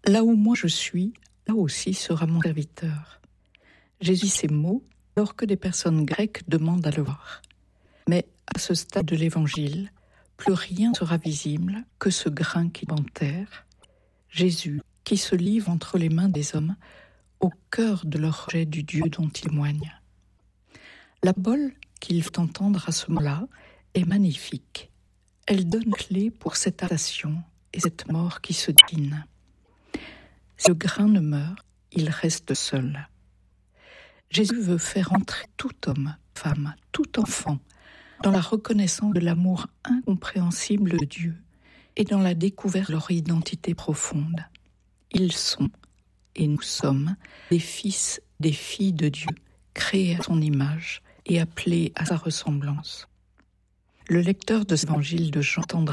Là où moi je suis, là aussi sera mon serviteur. Jésus dit ces mots alors que des personnes grecques demandent à le voir. Mais à ce stade de l'Évangile, plus rien sera visible que ce grain qui est en terre, Jésus qui se livre entre les mains des hommes au cœur de leur rejet du Dieu dont il témoigne. La parole qu'il fait entendre à ce moment-là est magnifique. Elle donne clé pour cette arrestation et cette mort qui se dîne. Si le grain ne meurt, il reste seul. Jésus veut faire entrer tout homme, femme, tout enfant dans la reconnaissance de l'amour incompréhensible de Dieu et dans la découverte de leur identité profonde. Ils sont, et nous sommes, des fils, des filles de Dieu, créés à son image et appelés à sa ressemblance. Le lecteur de cet évangile de Jean entendra